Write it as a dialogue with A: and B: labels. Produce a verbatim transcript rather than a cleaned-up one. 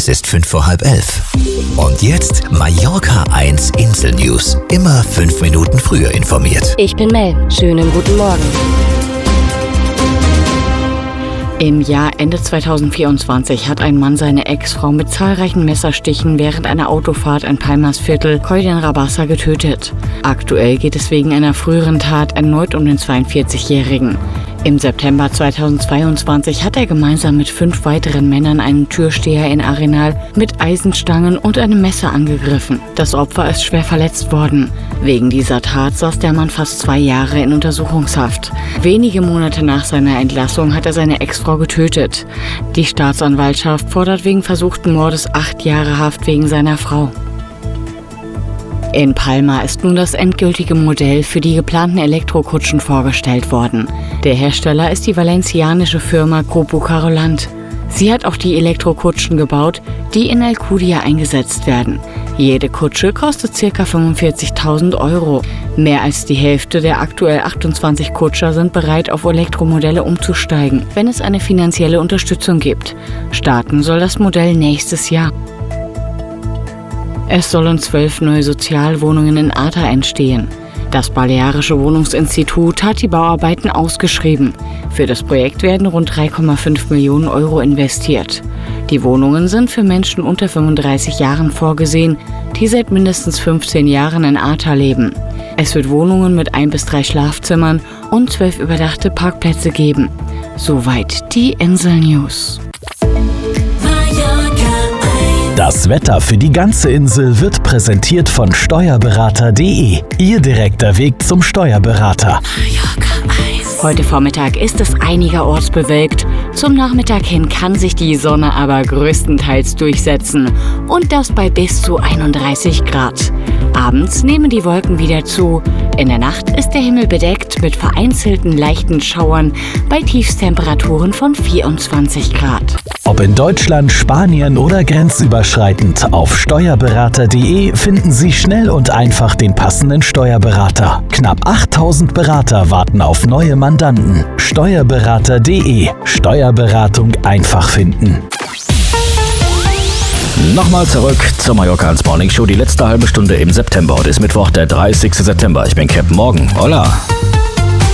A: Es ist fünf vor halb elf. Und jetzt Mallorca eins Insel News. Immer fünf Minuten früher informiert.
B: Ich bin Mel. Schönen guten Morgen. Im Jahr Ende zweitausendvierundzwanzig hat ein Mann seine Ex-Frau mit zahlreichen Messerstichen während einer Autofahrt in Palmas Viertel Coll d'en-Rabassa getötet. Aktuell geht es wegen einer früheren Tat erneut um den zweiundvierzigjährigen. Im September zweitausendzweiundzwanzig hat er gemeinsam mit fünf weiteren Männern einen Türsteher in Arenal mit Eisenstangen und einem Messer angegriffen. Das Opfer ist schwer verletzt worden. Wegen dieser Tat saß der Mann fast zwei Jahre in Untersuchungshaft. Wenige Monate nach seiner Entlassung hat er seine Ex-Frau getötet. Die Staatsanwaltschaft fordert wegen versuchten Mordes acht Jahre Haft wegen seiner Frau. In Palma ist nun das endgültige Modell für die geplanten Elektrokutschen vorgestellt worden. Der Hersteller ist die valencianische Firma Grupo Carolant. Sie hat auch die Elektrokutschen gebaut, die in Alcudia eingesetzt werden. Jede Kutsche kostet ca. fünfundvierzigtausend Euro. Mehr als die Hälfte der aktuell achtundzwanzig Kutscher sind bereit, auf Elektromodelle umzusteigen, wenn es eine finanzielle Unterstützung gibt. Starten soll das Modell nächstes Jahr. Es sollen zwölf neue Sozialwohnungen in Arta entstehen. Das Balearische Wohnungsinstitut hat die Bauarbeiten ausgeschrieben. Für das Projekt werden rund drei Komma fünf Millionen Euro investiert. Die Wohnungen sind für Menschen unter fünfunddreißig Jahren vorgesehen, die seit mindestens fünfzehn Jahren in Arta leben. Es wird Wohnungen mit ein bis drei Schlafzimmern und zwölf überdachte Parkplätze geben. Soweit die Insel News.
C: Das Wetter für die ganze Insel wird präsentiert von Steuerberater punkt de. Ihr direkter Weg zum Steuerberater.
B: Heute Vormittag ist es einigerorts bewölkt. Zum Nachmittag hin kann sich die Sonne aber größtenteils durchsetzen. Und das bei bis zu einunddreißig Grad. Abends nehmen die Wolken wieder zu. In der Nacht ist der Himmel bedeckt mit vereinzelten leichten Schauern bei Tiefstemperaturen von vierundzwanzig Grad.
C: Ob in Deutschland, Spanien oder grenzüberschreitend, auf Steuerberater punkt de finden Sie schnell und einfach den passenden Steuerberater. Knapp achttausend Berater warten auf neue Mandanten. Steuerberater punkt de. Steuerberatung einfach finden.
D: Nochmal zurück zur Mallorca eins Morning Show. Die letzte halbe Stunde im September. Heute ist Mittwoch, der dreißigste September. Ich bin Captain Morgan. Hola.